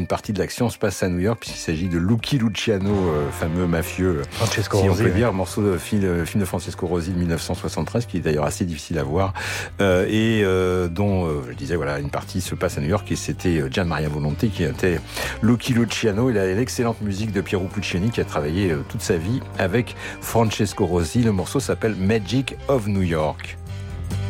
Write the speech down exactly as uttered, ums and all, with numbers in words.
une partie de l'action se passe à New York, puisqu'il s'agit de Lucky Luciano, euh, fameux mafieux, Francesco si Rosi, on peut oui. dire, morceau de film, film de Francesco Rosi de mille neuf cent soixante-treize, qui est d'ailleurs assez difficile à voir, euh, et euh, dont, euh, je disais, voilà, une partie se passe à New York, et c'était Gian Maria Volonté qui était Lucky Luciano. Il a l'excellente musique de Piero Puccini, qui a travaillé euh, toute sa vie avec Francesco Rosi. Le morceau s'appelle Magic of New York.